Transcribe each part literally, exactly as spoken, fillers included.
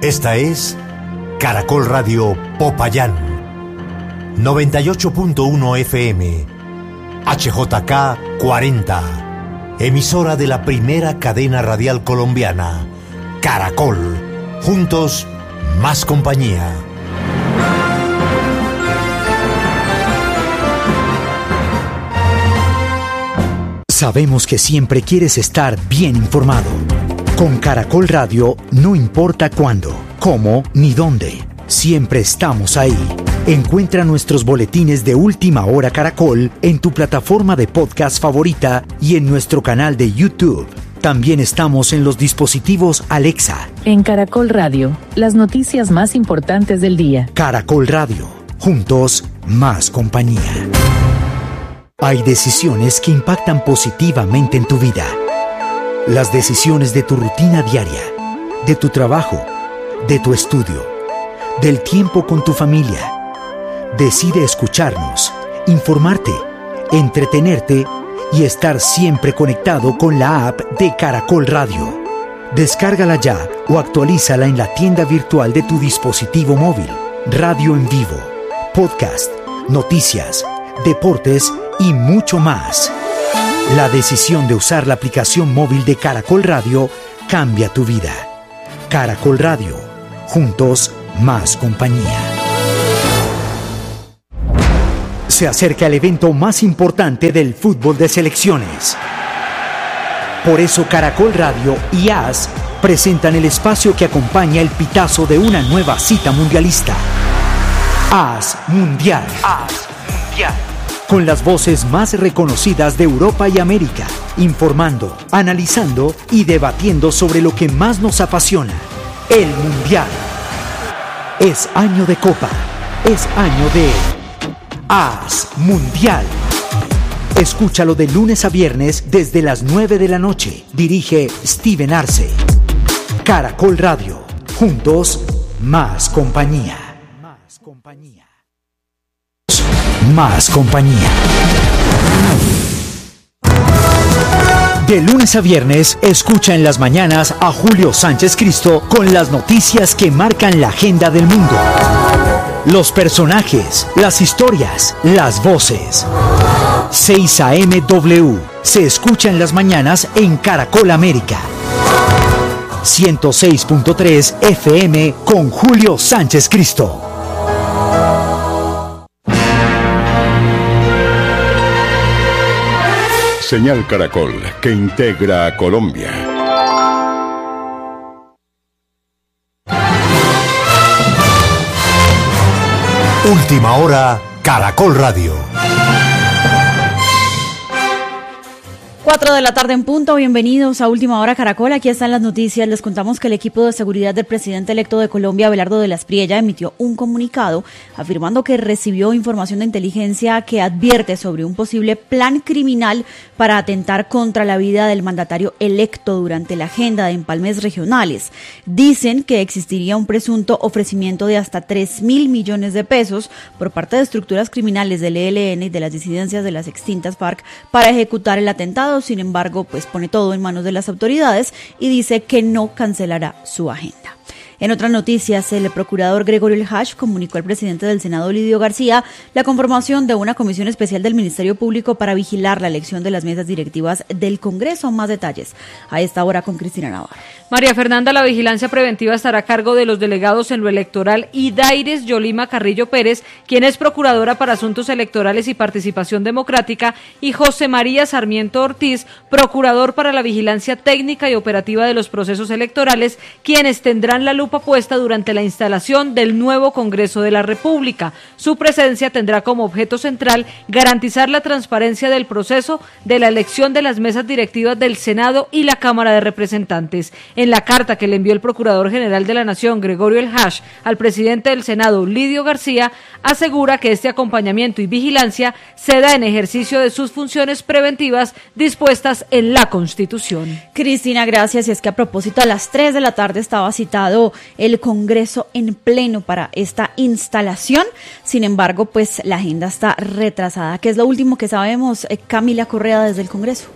Esta es Caracol Radio Popayán, noventa y ocho punto uno F M, H J K cuarenta, emisora de la primera cadena radial colombiana, Caracol. Juntos, más compañía. Sabemos que siempre quieres estar bien informado. Con Caracol Radio, no importa cuándo, cómo ni dónde, siempre estamos ahí. Encuentra nuestros boletines de Última Hora Caracol en tu plataforma de podcast favorita y en nuestro canal de YouTube. También estamos en los dispositivos Alexa. En Caracol Radio, las noticias más importantes del día. Caracol Radio, juntos, más compañía. Hay decisiones que impactan positivamente en tu vida. Las decisiones de tu rutina diaria, de tu trabajo, de tu estudio, del tiempo con tu familia. Decide escucharnos, informarte, entretenerte y estar siempre conectado con la app de Caracol Radio. Descárgala ya o actualízala en la tienda virtual de tu dispositivo móvil. Radio en vivo, podcast, noticias, deportes y mucho más. La decisión de usar la aplicación móvil de Caracol Radio cambia tu vida. Caracol Radio, juntos, más compañía. Se acerca el evento más importante del fútbol de selecciones. Por eso Caracol Radio y A S presentan el espacio que acompaña el pitazo de una nueva cita mundialista. A S Mundial. A S Mundial. Con las voces más reconocidas de Europa y América, informando, analizando y debatiendo sobre lo que más nos apasiona, el Mundial. Es año de Copa, es año de A S Mundial. Escúchalo de lunes a viernes desde las nueve de la noche. Dirige Steven Arce. Caracol Radio, juntos, más compañía. Más compañía. Más compañía. De lunes a viernes, escucha en las mañanas a Julio Sánchez Cristo con las noticias que marcan la agenda del mundo. Los personajes, las historias, las voces. seis A M W se escucha en las mañanas en Caracol América. ciento seis punto tres F M con Julio Sánchez Cristo. Señal Caracol, que integra a Colombia. Última Hora, Caracol Radio. Cuatro de la tarde en punto, bienvenidos a Última Hora Caracol, aquí están las noticias. Les contamos que el equipo de seguridad del presidente electo de Colombia, Abelardo de la Espriella, emitió un comunicado afirmando que recibió información de inteligencia que advierte sobre un posible plan criminal para atentar contra la vida del mandatario electo durante la agenda de empalmes regionales. Dicen que existiría un presunto ofrecimiento de hasta tres mil millones de pesos por parte de estructuras criminales del E L N y de las disidencias de las extintas FARC para ejecutar el atentado. Sin embargo, pues pone todo en manos de las autoridades y dice que no cancelará su agenda. En otras noticias, el procurador Gregorio El Hash comunicó al presidente del Senado, Lidio García, la conformación de una comisión especial del Ministerio Público para vigilar la elección de las mesas directivas del Congreso. Más detalles a esta hora con Cristina Navarro. María Fernanda, la vigilancia preventiva estará a cargo de los delegados en lo electoral Idaires Yolima Carrillo Pérez, quien es procuradora para asuntos electorales y participación democrática, y José María Sarmiento Ortiz, procurador para la vigilancia técnica y operativa de los procesos electorales, quienes tendrán la lupa puesta durante la instalación del nuevo Congreso de la República. Su presencia tendrá como objeto central garantizar la transparencia del proceso de la elección de las mesas directivas del Senado y la Cámara de Representantes. En la carta que le envió el Procurador General de la Nación, Gregorio El Hash, al presidente del Senado, Lidio García, asegura que este acompañamiento y vigilancia se da en ejercicio de sus funciones preventivas dispuestas en la Constitución. Cristina, gracias. Y es que a propósito, a las tres de la tarde estaba citado el Congreso en pleno para esta instalación. Sin embargo, pues la agenda está retrasada. ¿Qué es lo último que sabemos, Camila Correa, desde el Congreso?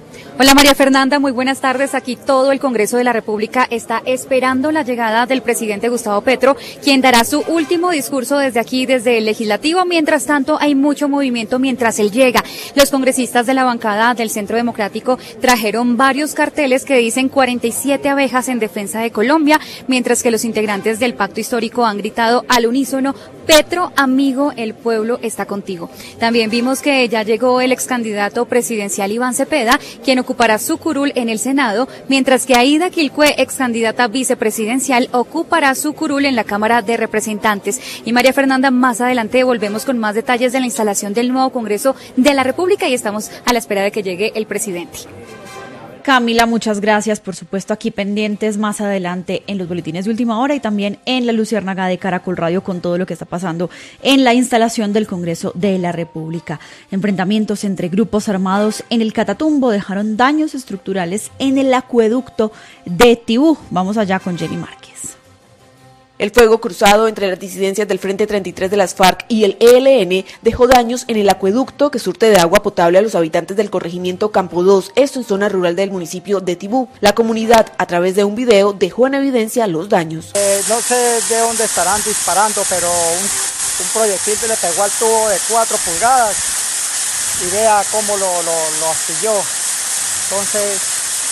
Hola María Fernanda, muy buenas tardes. Aquí todo el Congreso de la República está esperando la llegada del presidente Gustavo Petro, quien dará su último discurso desde aquí, desde el Legislativo. Mientras tanto, hay mucho movimiento mientras él llega. Los congresistas de la bancada del Centro Democrático trajeron varios carteles que dicen cuarenta y siete abejas en defensa de Colombia, mientras que los integrantes del Pacto Histórico han gritado al unísono: Petro, amigo, el pueblo está contigo. También vimos que ya llegó el ex candidato presidencial Iván Cepeda, quien ocupará su curul en el Senado, mientras que Aida Quilcue, ex candidata vicepresidencial, ocupará su curul en la Cámara de Representantes. Y María Fernanda, más adelante volvemos con más detalles de la instalación del nuevo Congreso de la República y estamos a la espera de que llegue el presidente. Camila, muchas gracias. Por supuesto, aquí pendientes más adelante en los boletines de última hora y también en la Luciérnaga de Caracol Radio con todo lo que está pasando en la instalación del Congreso de la República. Enfrentamientos entre grupos armados en el Catatumbo dejaron daños estructurales en el acueducto de Tibú. Vamos allá con Jenny Márquez. El fuego cruzado entre las disidencias del Frente treinta y tres de las FARC y el E L N dejó daños en el acueducto que surte de agua potable a los habitantes del corregimiento Campo dos, esto en zona rural del municipio de Tibú. La comunidad, a través de un video, dejó en evidencia los daños. Eh, no sé de dónde estarán disparando, pero un, un proyectil le pegó al tubo de cuatro pulgadas y vea cómo lo, lo, lo astilló. Entonces...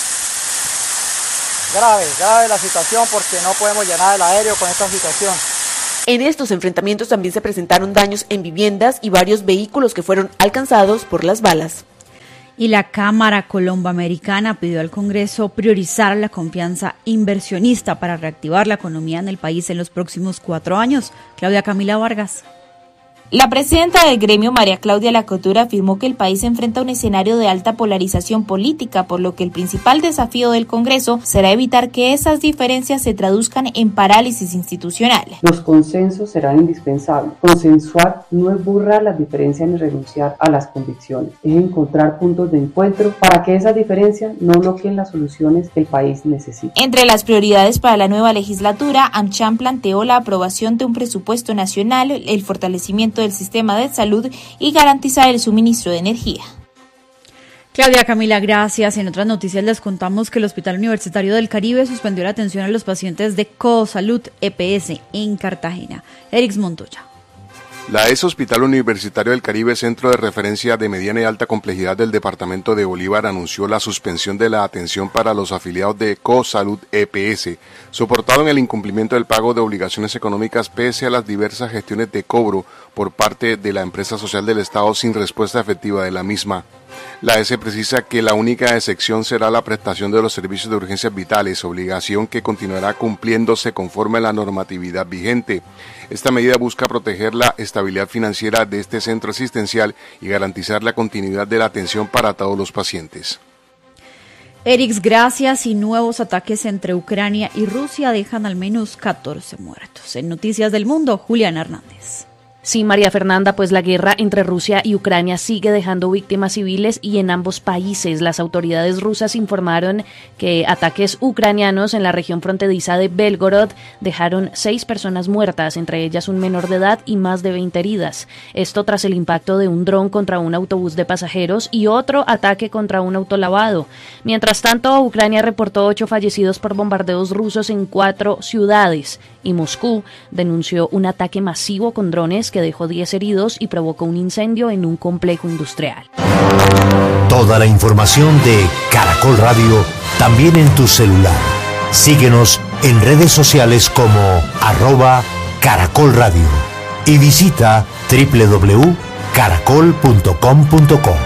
Grave, grave la situación porque no podemos llenar el aéreo con esta situación. En estos enfrentamientos también se presentaron daños en viviendas y varios vehículos que fueron alcanzados por las balas. Y la Cámara Colomboamericana pidió al Congreso priorizar la confianza inversionista para reactivar la economía en el país en los próximos cuatro años. Claudia Camila Vargas. La presidenta del gremio, María Claudia Lacotura, afirmó que el país enfrenta un escenario de alta polarización política, por lo que el principal desafío del Congreso será evitar que esas diferencias se traduzcan en parálisis institucional. Los consensos serán indispensables. Consensuar no es borrar las diferencias ni renunciar a las convicciones, es encontrar puntos de encuentro para que esas diferencias no bloqueen las soluciones que el país necesita. Entre las prioridades para la nueva legislatura, AmCham planteó la aprobación de un presupuesto nacional, el fortalecimiento del sistema de salud y garantizar el suministro de energía. Claudia Camila, gracias. En otras noticias les contamos que el Hospital Universitario del Caribe suspendió la atención a los pacientes de Cosalud E P S en Cartagena. Erix Montoya. La E S Hospital Universitario del Caribe, centro de referencia de mediana y alta complejidad del departamento de Bolívar, anunció la suspensión de la atención para los afiliados de Cosalud E P S, soportado en el incumplimiento del pago de obligaciones económicas pese a las diversas gestiones de cobro por parte de la empresa social del Estado sin respuesta efectiva de la misma. La E S precisa que la única excepción será la prestación de los servicios de urgencias vitales, obligación que continuará cumpliéndose conforme a la normatividad vigente. Esta medida busca proteger la estabilidad financiera de este centro asistencial y garantizar la continuidad de la atención para todos los pacientes. Erix, gracias. Y nuevos ataques entre Ucrania y Rusia dejan al menos catorce muertos. En Noticias del Mundo, Juliana Hernández. Sí, María Fernanda, pues la guerra entre Rusia y Ucrania sigue dejando víctimas civiles y en ambos países las autoridades rusas informaron que ataques ucranianos en la región fronteriza de Belgorod dejaron seis personas muertas, entre ellas un menor de edad y más de veinte heridas. Esto tras el impacto de un dron contra un autobús de pasajeros y otro ataque contra un autolavado. Mientras tanto, Ucrania reportó ocho fallecidos por bombardeos rusos en cuatro ciudades y Moscú denunció un ataque masivo con drones que dejó diez heridos y provocó un incendio en un complejo industrial. Toda la información de Caracol Radio también en tu celular. Síguenos en redes sociales como arroba Caracol Radio y visita doble u doble u doble u punto caracol punto com punto co.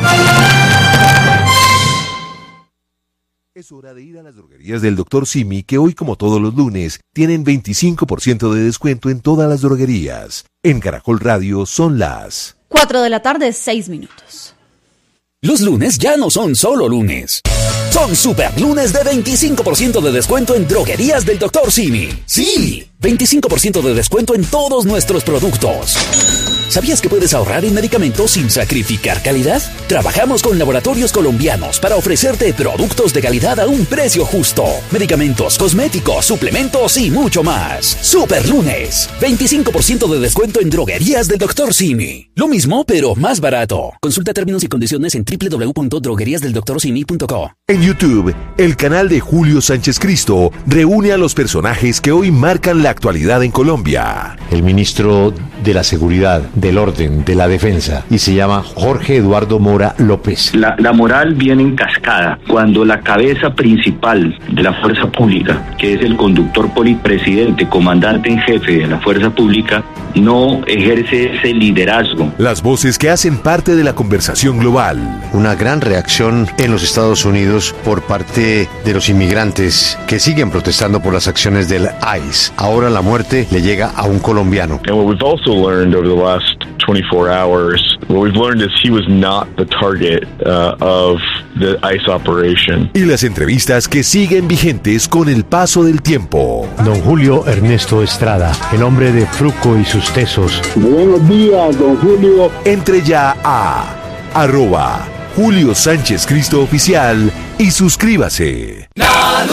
Es hora de ir a las droguerías del doctor Simi, que hoy, como todos los lunes, tienen veinticinco por ciento de descuento en todas las droguerías. En Caracol Radio son las cuatro de la tarde, seis minutos. Los lunes ya no son solo lunes. Son super lunes de veinticinco por ciento de descuento en droguerías del doctor Simi. ¡Sí! veinticinco por ciento de descuento en todos nuestros productos. ¿Sabías que puedes ahorrar en medicamentos sin sacrificar calidad? Trabajamos con laboratorios colombianos para ofrecerte productos de calidad a un precio justo. Medicamentos, cosméticos, suplementos y mucho más. Super lunes. veinticinco por ciento de descuento en droguerías del doctor Simi. Lo mismo, pero más barato. Consulta términos y condiciones en doble u doble u doble u punto droguerías del doctor simi punto co. En YouTube, el canal de Julio Sánchez Cristo reúne a los personajes que hoy marcan la actualidad en Colombia. El ministro de la Seguridad, del Orden, de la Defensa, y se llama Jorge Eduardo Mora López. La, la moral viene en cascada. Cuando la cabeza principal de la fuerza pública, que es el conductor polipresidente, comandante en jefe de la fuerza pública, no ejerce ese liderazgo. Las voces que hacen parte de la conversación global. Una gran reacción en los Estados Unidos por parte de los inmigrantes que siguen protestando por las acciones del I C E. Ahora la muerte le llega a un colombiano. And what we've also learned over the last twenty-four hours, what we've learned is he was not the target uh, of the I C E operation. Y las entrevistas que siguen vigentes con el paso del tiempo. Don Julio Ernesto Estrada, el hombre de Fruco y sus tesos. Buenos días, don Julio. Entre ya a arroba Julio Sánchez Cristo Oficial y suscríbase.